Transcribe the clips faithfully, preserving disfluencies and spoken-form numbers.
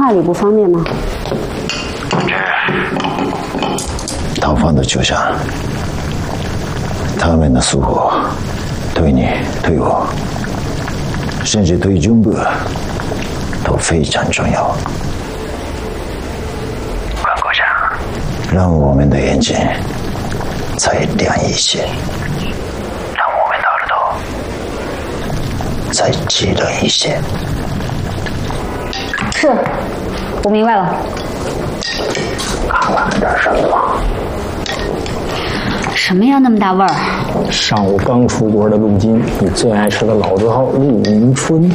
话里不方便吗？ 同志， 逃犯的就像他们的生活，对你、对我，甚至对中国都非常重要。 关国长， 让我们的眼睛再亮一些， 让我们的耳朵再激动一些。 是，我明白了。 看看这是什么？ 什么呀，那么大味儿？ 上午刚出锅的鹿筋，你最爱吃的老字号鹿迎春。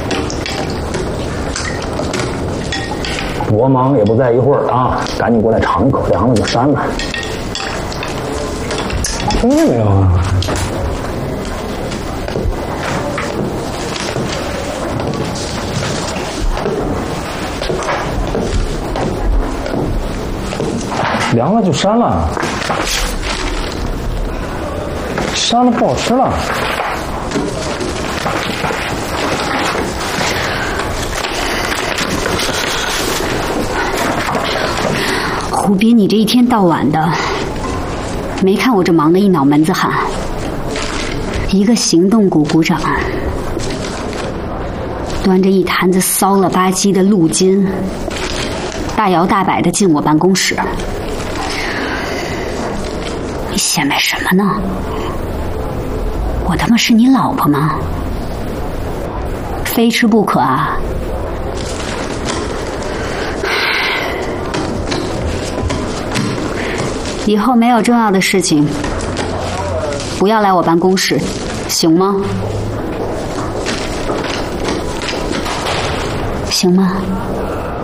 多忙也不在一会儿啊，赶紧过来尝一口，凉了就删了。听见没有啊？凉了就删了，删了不好吃了。 胡斌，你这一天到晚的，没看我这忙得一脑门子汗。一个行动股股长，端着一坛子骚了吧唧的鹿筋，大摇大摆的进我办公室。你显摆什么呢？我他妈是你老婆吗？非吃不可啊！以后没有重要的事情，不要来我办公室，行吗？行吗？